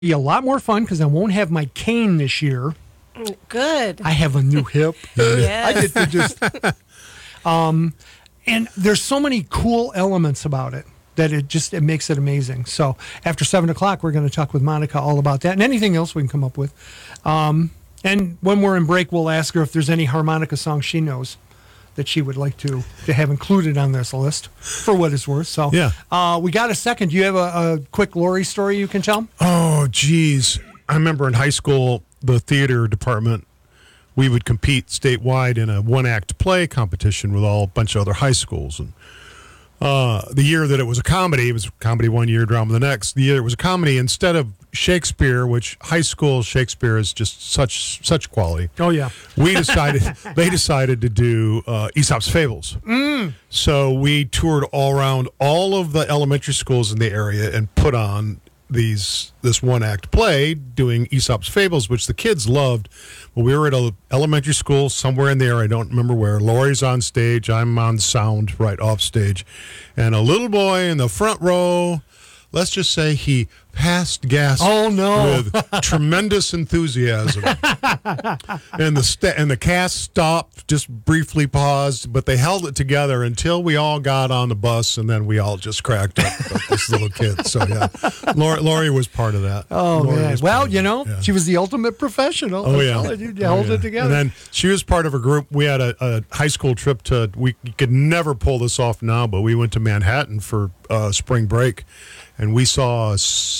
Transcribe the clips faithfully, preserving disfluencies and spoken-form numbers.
be a lot more fun because I won't have my cane this year. Good. I have a new hip. Yes. I get to just, um, and there's so many cool elements about it that it just it makes it amazing. So after seven o'clock, we're going to talk with Monica all about that and anything else we can come up with. Um, and when we're in break, we'll ask her if there's any harmonica songs she knows that she would like to, to have included on this list for what it's worth. So yeah. uh, we got a second. Do you have a, a quick Lori story you can tell? Oh, geez. I remember in high school, the theater department, we would compete statewide in a one-act play competition with all a bunch of other high schools. And uh, the year that it was a comedy, it was comedy one year, drama the next. The year it was a comedy, instead of Shakespeare, which high school Shakespeare is just such such quality. Oh, yeah. We decided, they decided to do uh, Aesop's Fables. Mm. So we toured all around all of the elementary schools in the area and put on these this one act play doing Aesop's Fables, which the kids loved. Well, we were at an elementary school somewhere in there, I don't remember where. Lori's on stage, I'm on sound right off stage, and a little boy in the front row, let's just say he passed gas oh, no. with tremendous enthusiasm. and the st- and the cast stopped, just briefly paused, but they held it together until we all got on the bus, and then we all just cracked up about this little kid. So, yeah, Lori, Lori was part of that. Oh, Lori man. Well, you know, yeah. she was the ultimate professional. Oh, yeah. You oh, held yeah. it together. And then she was part of a group. We had a, a high school trip to, we could never pull this off now, but we went to Manhattan for uh, spring break, and we saw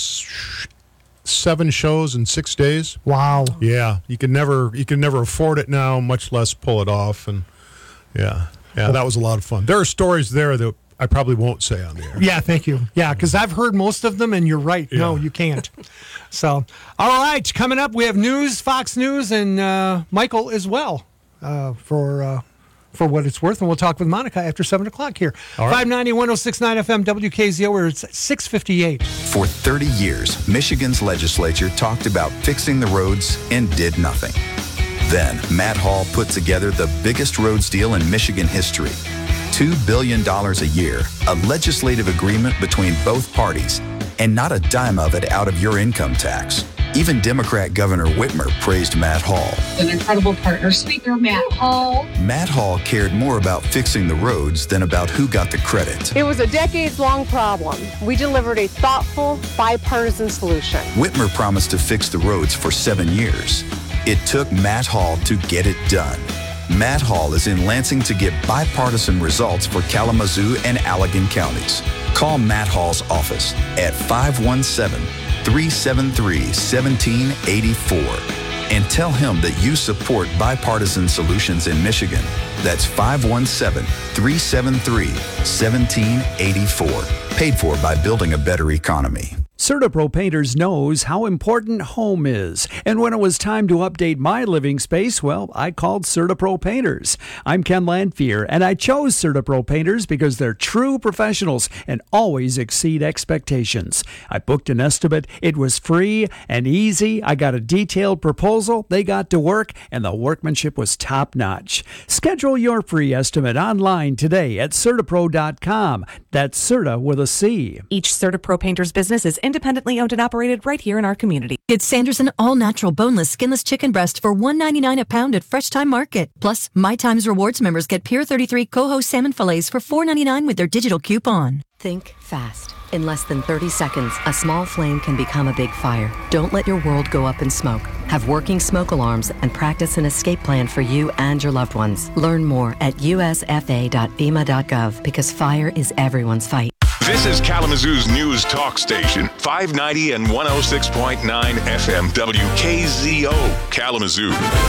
s- seven shows in six days. Wow. Yeah, you can never you can never afford it now, much less pull it off. And yeah, yeah, that was a lot of fun. There are stories there that I probably won't say on the air. Yeah, thank you. Yeah, because I've heard most of them, and you're right. Yeah. No, you can't. So, all right, coming up, we have news, Fox News, and uh, Michael as well uh, for uh, for what it's worth. And we'll talk with Monica after seven o'clock here. Right. five ninety, one oh six point nine F M, W K Z O, where it's six fifty-eight. For thirty years, Michigan's legislature talked about fixing the roads and did nothing. Then, Matt Hall put together the biggest roads deal in Michigan history. two billion dollars a year, a legislative agreement between both parties, and not a dime of it out of your income tax. Even Democrat Governor Whitmer praised Matt Hall. An incredible partner, Speaker Matt Hall. Matt Hall cared more about fixing the roads than about who got the credit. It was a decades-long problem. We delivered a thoughtful, bipartisan solution. Whitmer promised to fix the roads for seven years. It took Matt Hall to get it done. Matt Hall is in Lansing to get bipartisan results for Kalamazoo and Allegan counties. Call Matt Hall's office at five one seven, three seven three, one seven eight four and tell him that you support bipartisan solutions in Michigan. That's five one seven, three seven three, one seven eight four. Paid for by Building a Better Economy. CertaPro Painters knows how important home is. And when it was time to update my living space, well, I called CertaPro Painters. I'm Ken Landfear, and I chose CertaPro Painters because they're true professionals and always exceed expectations. I booked an estimate. It was free and easy. I got a detailed proposal. They got to work, and the workmanship was top-notch. Schedule your free estimate online today at Certapro dot com. That's Certa with a C. Each CertaPro Painters business is independently owned and operated right here in our community. Get Sanderson all-natural boneless skinless chicken breast for one ninety-nine a pound at Fresh Time Market. Plus, My Times Rewards members get Pier thirty-three Coho salmon fillets for four ninety-nine with their digital coupon. Think fast. In less than thirty seconds, a small flame can become a big fire. Don't let your world go up in smoke. Have working smoke alarms and practice an escape plan for you and your loved ones. Learn more at U S F A dot F E M A dot gov because fire is everyone's fight. This is Kalamazoo's news talk station, five ninety and one oh six point nine F M W K Z O, Kalamazoo.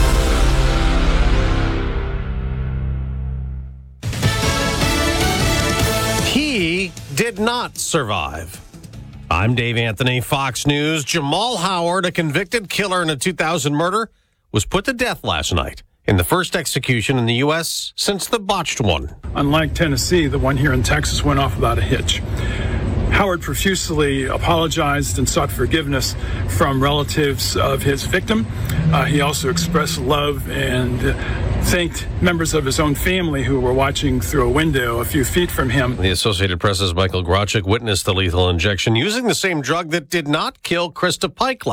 He did not survive. I'm Dave Anthony, Fox News. Jamal Howard, a convicted killer in a two thousand murder, was put to death last night in the first execution in the U S since the botched one. Unlike Tennessee, the one here in Texas went off without a hitch. Howard profusely apologized and sought forgiveness from relatives of his victim. Uh, he also expressed love and thanked members of his own family who were watching through a window a few feet from him. The Associated Press's Michael Grachik witnessed the lethal injection using the same drug that did not kill Krista Pike